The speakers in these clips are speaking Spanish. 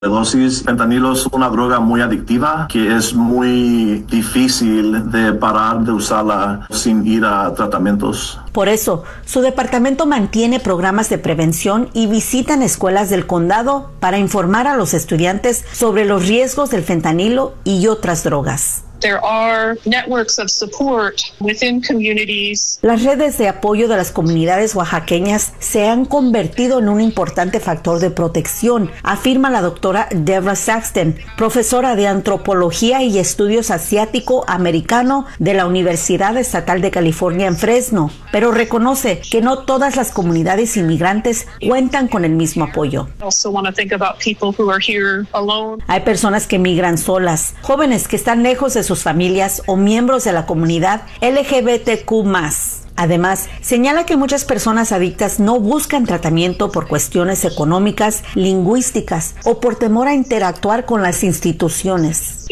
Dosis. Fentanilo es una droga muy adictiva que es muy difícil de parar de usarla sin ir a tratamientos. Por eso, su departamento mantiene programas de prevención y visitan escuelas del condado para informar a los estudiantes sobre los riesgos del fentanilo y otras drogas. There are networks of support within communities. Las redes de apoyo de las comunidades oaxaqueñas se han convertido en un importante factor de protección, afirma la doctora Deborah Saxton, profesora de Antropología y Estudios Asiático-Americano de la Universidad Estatal de California en Fresno, pero reconoce que no todas las comunidades inmigrantes cuentan con el mismo apoyo. Hay personas que migran solas, jóvenes que están lejos de sus familias o miembros de la comunidad LGBTQ+. Además, señala que muchas personas adictas no buscan tratamiento por cuestiones económicas, lingüísticas o por temor a interactuar con las instituciones.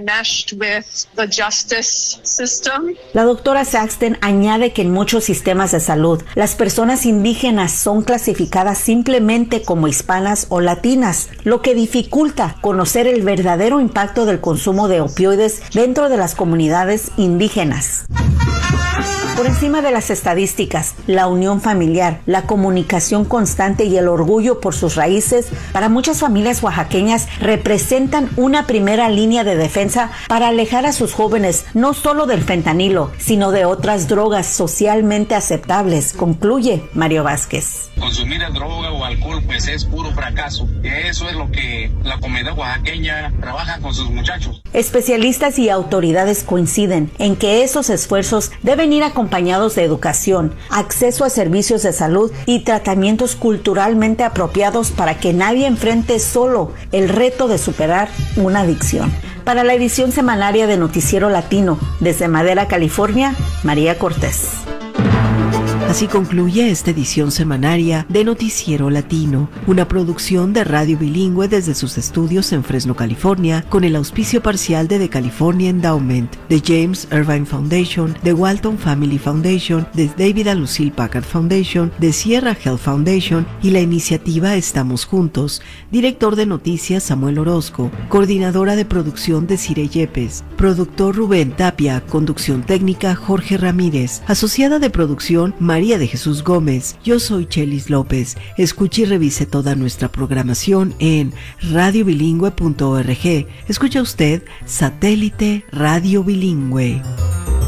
La doctora Saxton añade que en muchos sistemas de salud, las personas indígenas son clasificadas simplemente como hispanas o latinas, lo que dificulta conocer el verdadero impacto del consumo de opioides dentro de las comunidades indígenas. Por encima de las estadísticas, la unión familiar, la comunicación constante y el orgullo por sus raíces, para muchas familias oaxaqueñas representan una primera línea de defensa para alejar a sus jóvenes no solo del fentanilo, sino de otras drogas socialmente aceptables, concluye Mario Vázquez. Consumir droga o alcohol pues es puro fracaso. Eso es lo que la comunidad oaxaqueña trabaja con sus muchachos. Especialistas y autoridades coinciden en que esos esfuerzos deben ir acompañados de educación, acceso a servicios de salud y tratamientos culturalmente apropiados para que nadie enfrente solo el reto de superar una adicción. Para la edición semanaria de Noticiero Latino, desde Madera, California, María Cortés. Así concluye esta edición semanaria de Noticiero Latino, una producción de Radio Bilingüe desde sus estudios en Fresno, California, con el auspicio parcial de The California Endowment, de James Irvine Foundation, de Walton Family Foundation, de David and Lucille Packard Foundation, de Sierra Health Foundation y la iniciativa Estamos Juntos. Director de noticias Samuel Orozco, coordinadora de producción Desiree Yepes, productor Rubén Tapia, conducción técnica Jorge Ramírez, asociada de producción María de Jesús Gómez. Yo soy Chelis López. Escuche y revise toda nuestra programación en radiobilingüe.org. Escucha usted Satélite Radio Bilingüe.